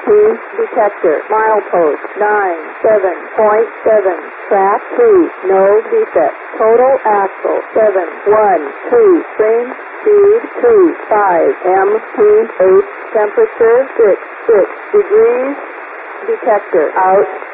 detector. Milepost 97.7. Track 2, no defect. Total axle 712. Spring speed 25. MPH temperature 6 degrees. Detector out.